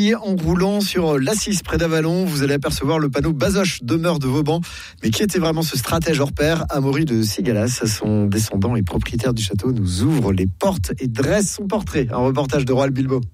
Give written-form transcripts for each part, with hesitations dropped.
midi, en roulant sur l'A6 près d'Avallon, vous allez apercevoir le panneau Bazoches, demeure de Vauban. Mais qui était vraiment ce stratège hors pair? Amaury de Sigalas, son descendant et propriétaire du château, nous ouvre les portes et dresse son portrait. Un reportage de Roald Bilbao.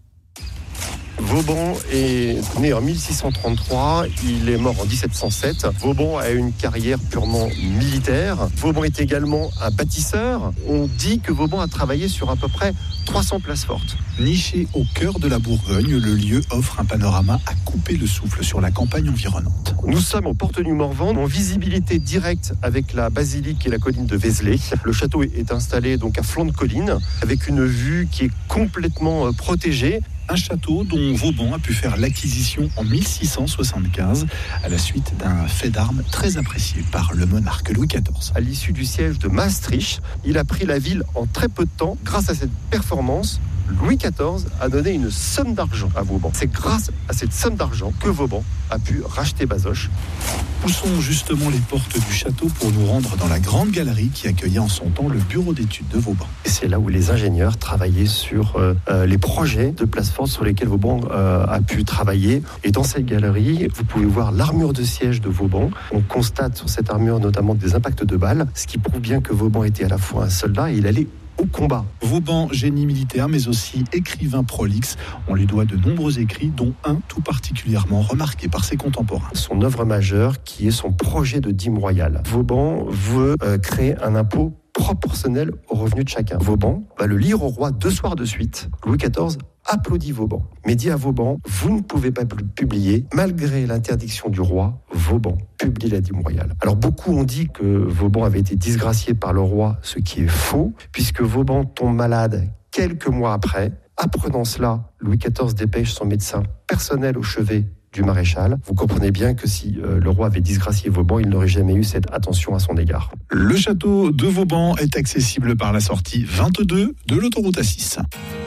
Vauban est né en 1633, il est mort en 1707. Vauban a une carrière purement militaire. Vauban est également un bâtisseur. On dit que Vauban a travaillé sur à peu près 300 places fortes. Niché au cœur de la Bourgogne, le lieu offre un panorama à couper le souffle sur la campagne environnante. Nous sommes aux portes du Morvan, en visibilité directe avec la basilique et la colline de Vézelay. Le château est installé donc à flanc de colline, avec une vue qui est complètement protégée. Un château dont Vauban a pu faire l'acquisition en 1675 à la suite d'un fait d'armes très apprécié par le monarque Louis XIV. À l'issue du siège de Maastricht, il a pris la ville en très peu de temps. Grâce à cette performance, Louis XIV a donné une somme d'argent à Vauban. C'est grâce à cette somme d'argent que Vauban a pu racheter Bazoches. Poussons justement les portes du château pour nous rendre dans la grande galerie qui accueillait en son temps le bureau d'études de Vauban. Et c'est là où les ingénieurs travaillaient sur les projets de places fortes sur lesquels Vauban a pu travailler. Et dans cette galerie, vous pouvez voir l'armure de siège de Vauban. On constate sur cette armure notamment des impacts de balles, ce qui prouve bien que Vauban était à la fois un soldat et il allait au combat. Vauban, génie militaire, mais aussi écrivain prolixe. On lui doit de nombreux écrits, dont un tout particulièrement remarqué par ses contemporains. Son œuvre majeure, qui est son projet de dîme royale. Vauban veut créer un impôt proportionnel aux revenus de chacun. Vauban va le lire au roi 2 soirs de suite. Louis XIV applaudit Vauban, mais dit à Vauban, vous ne pouvez pas publier, malgré l'interdiction du roi, Vauban publie la dîme royale. Alors beaucoup ont dit que Vauban avait été disgracié par le roi, ce qui est faux, puisque Vauban tombe malade quelques mois après. Apprenant cela, Louis XIV dépêche son médecin personnel au chevet du maréchal. Vous comprenez bien que si le roi avait disgracié Vauban, il n'aurait jamais eu cette attention à son égard. Le château de Vauban est accessible par la sortie 22 de l'autoroute A6.